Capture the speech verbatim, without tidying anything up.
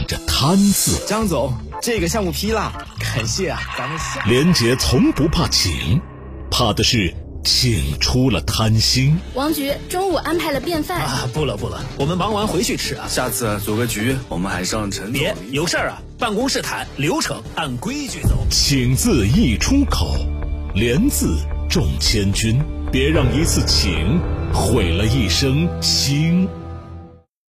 着贪字。 张总，这个项目批了，感谢啊，咱们下。 连杰从不怕请，怕的是请出了贪心。 王局中午安排了便饭啊，不了不了，我们忙完回去吃啊。 下次组个局，我们还是让陈别有事儿啊，办公室谈，流程按规矩走。 请字一出口，连字重千钧，别让一次请毁了一生心。